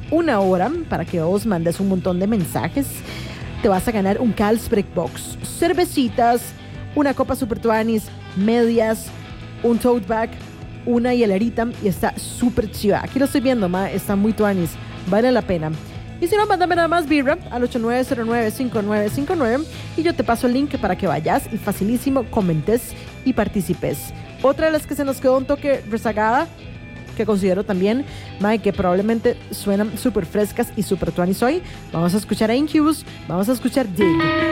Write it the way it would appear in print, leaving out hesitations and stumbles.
una hora para que vos mandes un montón de mensajes. Te vas a ganar un Carlsberg Box, cervecitas, una copa Super Tuanis, medias, un tote bag, una hielerita y está súper chiva. Aquí lo estoy viendo, ma, está muy tuanis, vale la pena. Y si no, mándame nada más birra al 8909-5959 y yo te paso el link para que vayas y facilísimo comentes y participes. Otra de las que se nos quedó un toque rezagada, que considero también, mae, que probablemente suenan súper frescas y súper tuanis hoy. Vamos a escuchar a Incubus, vamos a escuchar Dig.